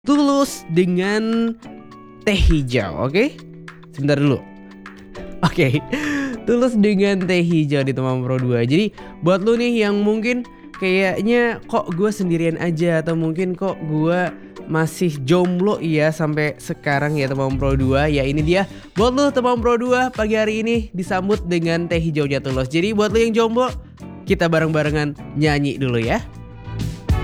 Tulus dengan teh hijau, oke? Sebentar dulu. Oke, Tulus dengan teh hijau di Temam Pro 2. Jadi buat lu nih yang mungkin kayaknya kok gue sendirian aja, atau mungkin kok gue masih jomblo ya sampai sekarang ya Temam Pro 2. Ya ini dia buat lu Temam Pro 2 pagi hari ini disambut dengan teh hijaunya Tulus. Jadi buat lu yang jomblo, kita bareng-barengan nyanyi dulu ya.